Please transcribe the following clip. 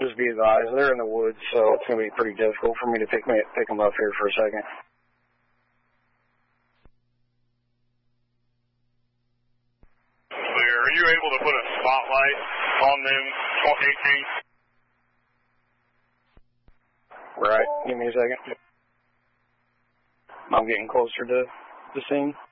Just be advised, they're in the woods, so it's going to be pretty difficult for me to pick them up here for a second. Clear. Are you able to put a spotlight on them 18? Right. Give me a second. I'm getting closer to the scene.